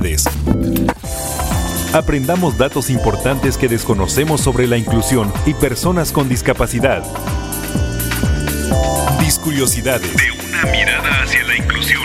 Aprendamos datos importantes que desconocemos sobre la inclusión y personas con discapacidad. Discuriosidades. De una mirada hacia la inclusión.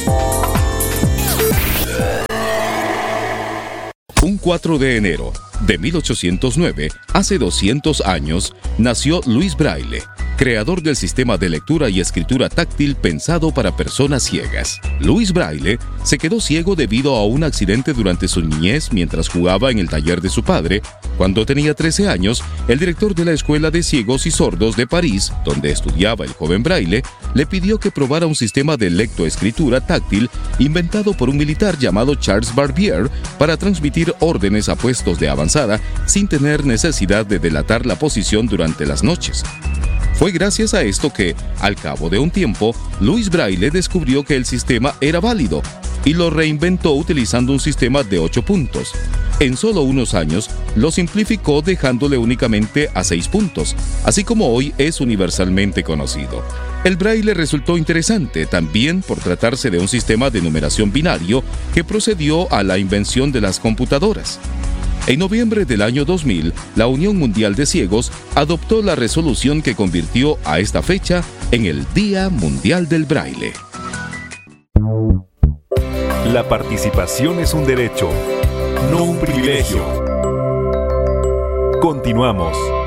Un 4 de enero de 1809, hace 200 años, nació Louis Braille, creador del sistema de lectura y escritura táctil pensado para personas ciegas. Louis Braille se quedó ciego debido a un accidente durante su niñez mientras jugaba en el taller de su padre. Cuando tenía 13 años, el director de la Escuela de Ciegos y Sordos de París, donde estudiaba el joven Braille, le pidió que probara un sistema de lectoescritura táctil inventado por un militar llamado Charles Barbier para transmitir órdenes a puestos de avanzada sin tener necesidad de delatar la posición durante las noches. Fue gracias a esto que, al cabo de un tiempo, Louis Braille descubrió que el sistema era válido y lo reinventó utilizando un sistema de 8 puntos. En solo unos años, lo simplificó dejándole únicamente a 6 puntos, así como hoy es universalmente conocido. El Braille resultó interesante también por tratarse de un sistema de numeración binario que procedió a la invención de las computadoras. En noviembre del año 2000, la Unión Mundial de Ciegos adoptó la resolución que convirtió a esta fecha en el Día Mundial del Braille. La participación es un derecho, no un privilegio. Continuamos.